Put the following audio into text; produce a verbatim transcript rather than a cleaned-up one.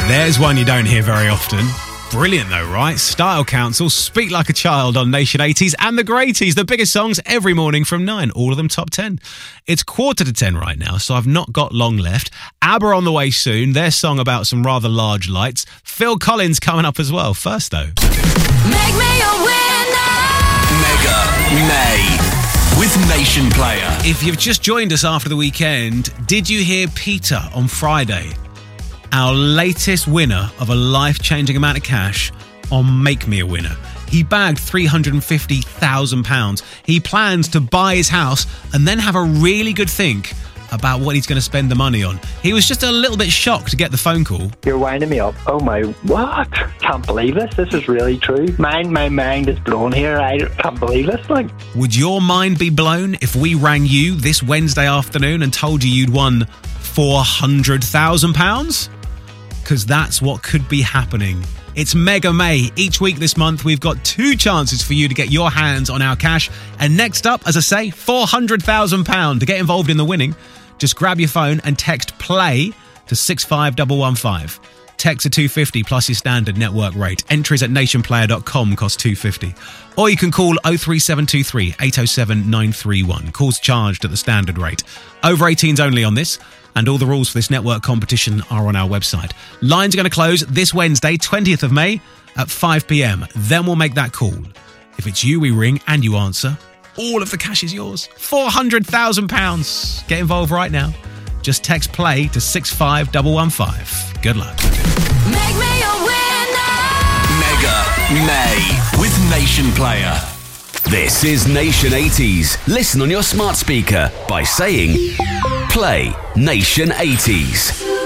There's one you don't hear very often. Brilliant though, right? Style Council, Speak Like a Child on Nation eighties, and the Greaties, the biggest songs every morning from nine, all of them top ten. It's quarter to ten right now, so I've not got long left. ABBA on the way soon, their song about some rather large lights. Phil Collins coming up as well. First though. Make me a winner! Mega May with Nation Player. If you've just joined us after the weekend, did you hear Peter on Friday? Our latest winner of a life-changing amount of cash on Make Me a Winner. He bagged three hundred fifty thousand pounds. He plans to buy his house and then have a really good think about what he's going to spend the money on. He was just a little bit shocked to get the phone call. You're winding me up. Oh my, what? Can't believe this. This is really true. Mind, my mind is blown here. I can't believe this. Like, would your mind be blown if we rang you this Wednesday afternoon and told you you'd won four hundred thousand pounds? Because that's what could be happening. It's Mega May. Each week this month, we've got two chances for you to get your hands on our cash. And next up, as I say, four hundred thousand pounds. To get involved in the winning, just grab your phone and text PLAY to six five one one five. Text are two hundred fifty plus your standard network rate. Entries at nation player dot com cost two hundred fifty. Or you can call oh three seven two three, eight oh seven, nine three one. Calls charged at the standard rate. Over eighteens only on this. And all the rules for this network competition are on our website. Lines are going to close this Wednesday, twentieth of May at five p.m. Then we'll make that call. If it's you we ring and you answer, all of the cash is yours. four hundred thousand pounds. Get involved right now. Just text PLAY to six five one one five. Good luck. Make me a winner! Mega May with Nation Player. This is Nation eighties. Listen on your smart speaker by saying Play Nation eighties.